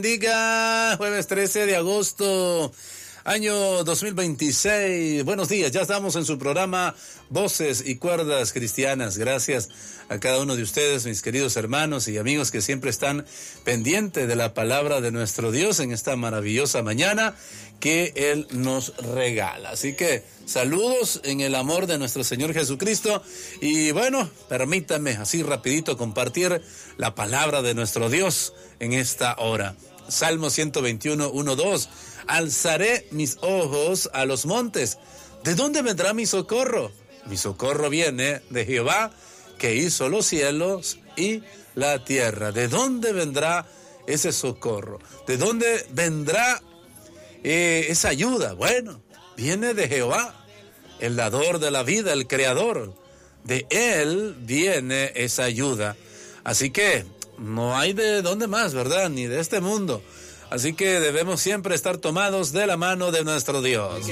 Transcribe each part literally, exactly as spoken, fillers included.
Diga, jueves trece de agosto, año dos mil veintiséis. Buenos días, ya estamos en su programa Voces y Cuerdas Cristianas. Gracias a cada uno de ustedes, mis queridos hermanos y amigos que siempre están pendientes de la palabra de nuestro Dios en esta maravillosa mañana que Él nos regala. Así que saludos en el amor de nuestro Señor Jesucristo. Y bueno, permítanme así rapidito compartir la palabra de nuestro Dios en esta hora. Salmo ciento veintiuno, uno, dos. Alzaré mis ojos a los montes. ¿De dónde vendrá mi socorro? Mi socorro viene de Jehová, que hizo los cielos y la tierra. ¿De dónde vendrá ese socorro? ¿De dónde vendrá eh, esa ayuda? Bueno, viene de Jehová, el dador de la vida, el creador. De Él viene esa ayuda. Así que no hay de dónde más, ¿verdad? Ni de este mundo. Así que debemos siempre estar tomados de la mano de nuestro Dios.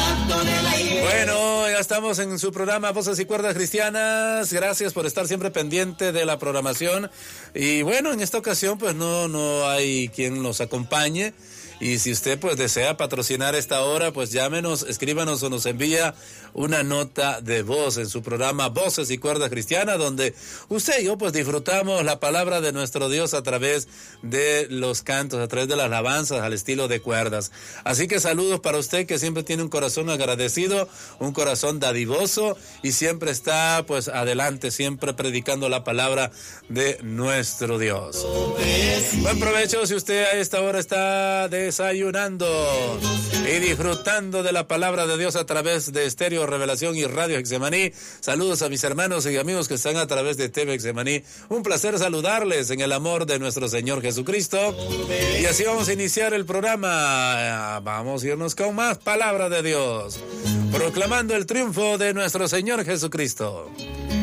Bueno, ya estamos en su programa Voces y Cuerdas Cristianas. Gracias por estar siempre pendiente de la programación. Y bueno, en esta ocasión pues no, no hay quien nos acompañe. Y si usted pues desea patrocinar esta hora, pues llámenos, escríbanos o nos envía una nota de voz en su programa Voces y Cuerdas Cristianas, donde usted y yo pues disfrutamos la palabra de nuestro Dios a través de los cantos, a través de las alabanzas al estilo de cuerdas. Así que saludos para usted que siempre tiene un corazón agradecido, un corazón dadivoso y siempre está pues adelante, siempre predicando la palabra de nuestro Dios. Buen provecho si usted a esta hora está desayunando y disfrutando de la palabra de Dios a través de Estéreo Revelación y Radio Getsemaní. Saludos a mis hermanos y amigos que están a través de T V Getsemaní. Un placer saludarles en el amor de nuestro Señor Jesucristo. Y así vamos a iniciar el programa. Vamos a irnos con más palabra de Dios, proclamando el triunfo de nuestro Señor Jesucristo.